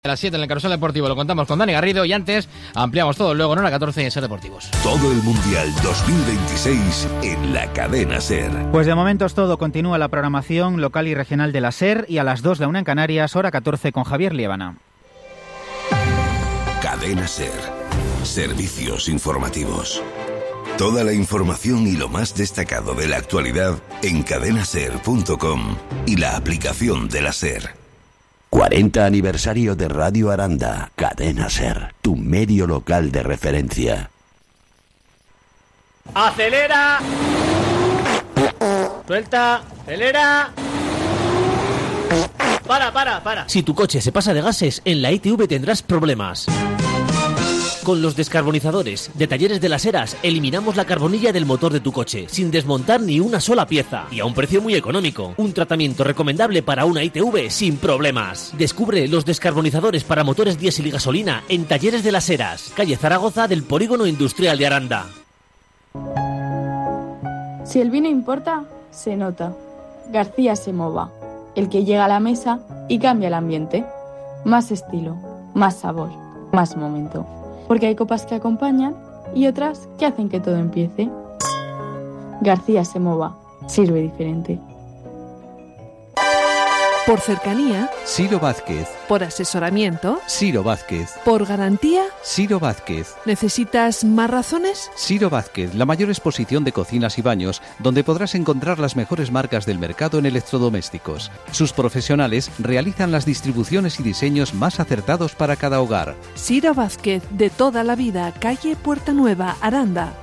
A las 7 en el Carrusel Deportivo lo contamos con Dani Garrido y antes ampliamos todo luego en hora 14 en Ser Deportivos. Todo el Mundial 2026 en la cadena SER. Pues de momento es todo. Continúa la programación local y regional de la SER y a las 2 la 1 en Canarias, hora 14 con Javier Liébana. Cadena SER. Servicios informativos. Toda la información y lo más destacado de la actualidad en cadenaser.com y la aplicación de la SER. 40 aniversario de Radio Aranda, Cadena SER, tu medio local de referencia. ¡Acelera! Suelta, acelera. Para. Si tu coche se pasa de gases, en la ITV tendrás problemas. Con los descarbonizadores de Talleres de las Heras eliminamos la carbonilla del motor de tu coche sin desmontar ni una sola pieza y a un precio muy económico. Un tratamiento recomendable para una ITV sin problemas. Descubre los descarbonizadores para motores diésel y gasolina en Talleres de las Heras, calle Zaragoza del Polígono Industrial de Aranda. Si el vino importa, se nota. García Semova, el que llega a la mesa y cambia el ambiente. Más estilo, más sabor, más momento. Porque hay copas que acompañan y otras que hacen que todo empiece. García Semova, sirve diferente. Por cercanía, Ciro Vázquez. por asesoramiento, Ciro Vázquez. por garantía. Ciro Vázquez. ¿Necesitas más razones? Ciro Vázquez, la mayor exposición de cocinas y baños, donde podrás encontrar las mejores marcas del mercado en electrodomésticos. Sus profesionales realizan las distribuciones y diseños más acertados para cada hogar. Ciro Vázquez, de toda la vida, calle Puerta Nueva, Aranda.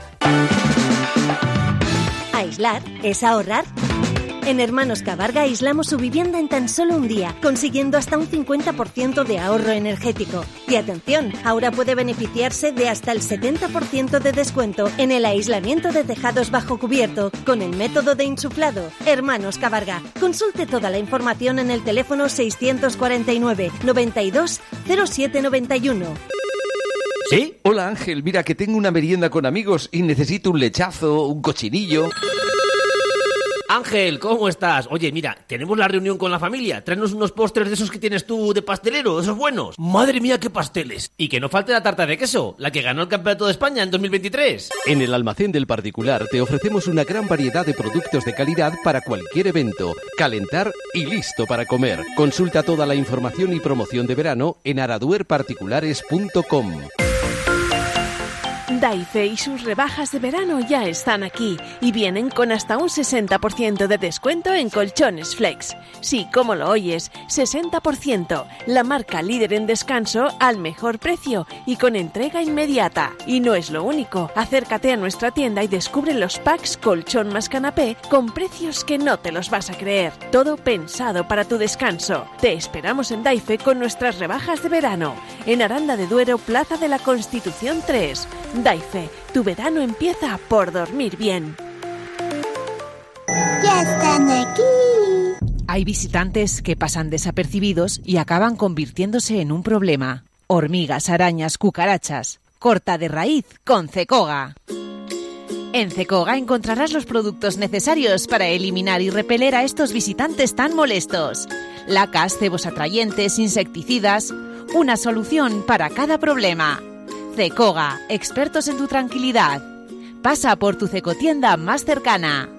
¿Aislar es ahorrar? En Hermanos Cabarga aislamos su vivienda en tan solo un día, consiguiendo hasta un 50% de ahorro energético. Y atención, ahora puede beneficiarse de hasta el 70% de descuento en el aislamiento de tejados bajo cubierto con el método de insuflado. Hermanos Cabarga. Consulte toda la información en el teléfono 649 92 0791. ¿Sí? Hola Ángel, mira que tengo una merienda con amigos y necesito un lechazo, un cochinillo. Ángel, ¿cómo estás? Oye, mira, tenemos la reunión con la familia. Tráenos unos postres de esos que tienes tú de pastelero, esos buenos. Madre mía, qué pasteles. Y que no falte la tarta de queso, la que ganó el Campeonato de España en 2023. En el Almacén del Particular te ofrecemos una gran variedad de productos de calidad para cualquier evento, calentar y listo para comer. Consulta toda la información y promoción de verano en araduerparticulares.com. Daife y sus rebajas de verano ya están aquí y vienen con hasta un 60% de descuento en colchones Flex. Sí, como lo oyes, 60%. La marca líder en descanso al mejor precio y con entrega inmediata. Y no es lo único. Acércate a nuestra tienda y descubre los packs colchón más canapé con precios que no te los vas a creer. Todo pensado para tu descanso. Te esperamos en Daife con nuestras rebajas de verano. En Aranda de Duero, Plaza de la Constitución 3. Daife, tu verano empieza por dormir bien. ¡Ya están aquí! Hay visitantes que pasan desapercibidos y acaban convirtiéndose en un problema. Hormigas, arañas, cucarachas. Corta de raíz con Cecoga. En Cecoga encontrarás los productos necesarios para eliminar y repeler a estos visitantes tan molestos. Lacas, cebos atrayentes, insecticidas. Una solución para cada problema. Cecoga, expertos en tu tranquilidad. Pasa por tu Cecotienda más cercana.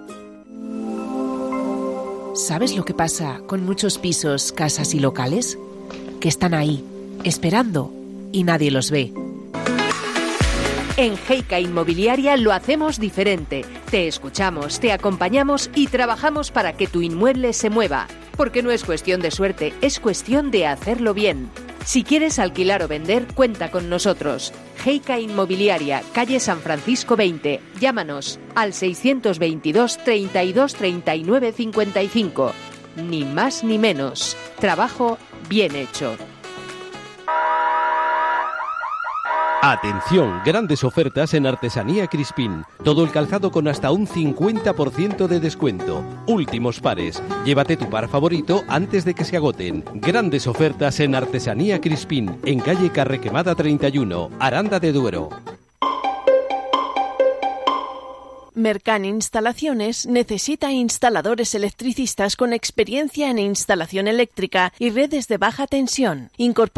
¿Sabes lo que pasa con muchos pisos, casas y locales? Que están ahí, esperando, y nadie los ve. En Heica Inmobiliaria lo hacemos diferente. Te escuchamos, te acompañamos y trabajamos para que tu inmueble se mueva. Porque no es cuestión de suerte, es cuestión de hacerlo bien. Si quieres alquilar o vender, cuenta con nosotros. Heica Inmobiliaria, calle San Francisco 20. Llámanos al 622 32 39 55. Ni más ni menos. Trabajo bien hecho. Atención, grandes ofertas en Artesanía Crispín. Todo el calzado con hasta un 50% de descuento. Últimos pares. Llévate tu par favorito antes de que se agoten. Grandes ofertas en Artesanía Crispín, en calle Carrequemada 31, Aranda de Duero. Mercan Instalaciones necesita instaladores electricistas con experiencia en instalación eléctrica y redes de baja tensión.